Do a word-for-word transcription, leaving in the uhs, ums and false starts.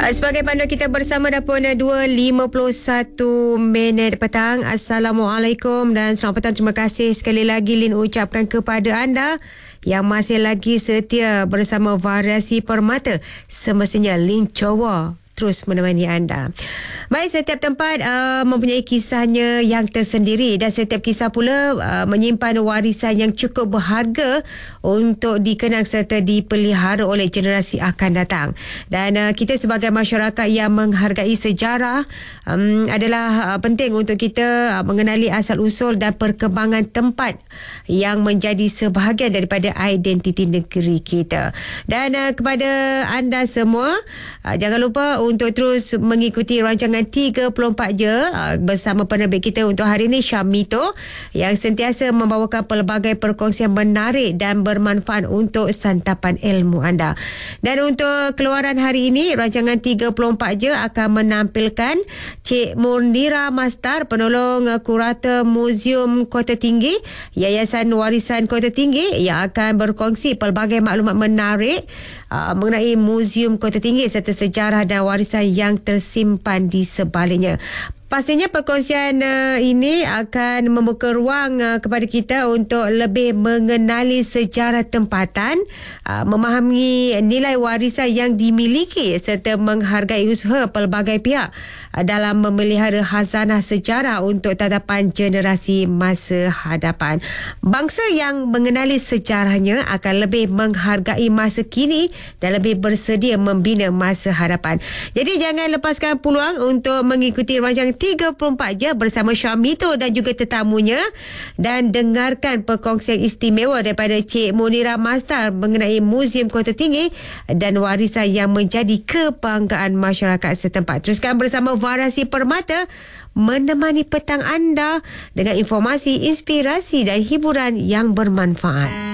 Sebagai panduan kita bersama dah pun dua lima puluh satu minit petang. Assalamualaikum dan selamat petang. Terima kasih sekali lagi Lin ucapkan kepada anda yang masih lagi setia bersama Variasi Permata. Semestinya Lin coba terus menemani anda. Baik, setiap tempat uh, mempunyai kisahnya yang tersendiri dan setiap kisah pula uh, menyimpan warisan yang cukup berharga untuk dikenang serta dipelihara oleh generasi akan datang. Dan uh, kita sebagai masyarakat yang menghargai sejarah um, adalah uh, penting untuk kita uh, mengenali asal-usul dan perkembangan tempat yang menjadi sebahagian daripada identiti negeri kita. Dan uh, kepada anda semua, uh, jangan lupa untuk terus mengikuti rancangan tiga puluh empat jam uh, bersama penerbit kita untuk hari ini, Syamito, yang sentiasa membawakan pelbagai perkongsian menarik dan bermanfaat untuk santapan ilmu anda. Dan untuk keluaran hari ini, rancangan tiga puluh empat jam akan menampilkan Cik Munira Mastar, penolong uh, kurator Muzium Kota Tinggi, Yayasan Warisan Kota Tinggi, yang akan berkongsi pelbagai maklumat menarik uh, mengenai Muzium Kota Tinggi serta sejarah dan warisan yang tersimpan di sebaliknya. Pastinya perkongsian uh, ini akan membuka ruang uh, kepada kita untuk lebih mengenali sejarah tempatan, uh, memahami nilai warisan yang dimiliki serta menghargai usaha pelbagai pihak uh, dalam memelihara khazanah sejarah untuk tadapan generasi masa hadapan. Bangsa yang mengenali sejarahnya akan lebih menghargai masa kini dan lebih bersedia membina masa hadapan. Jadi jangan lepaskan peluang untuk mengikuti rancangan tiga puluh empat jam bersama Syamito dan juga tetamunya, dan dengarkan perkongsian istimewa daripada Cik Munira Mastar mengenai Muzium Kota Tinggi dan warisan yang menjadi kebanggaan masyarakat setempat. Teruskan bersama Variasi Permata menemani petang anda dengan informasi, inspirasi dan hiburan yang bermanfaat.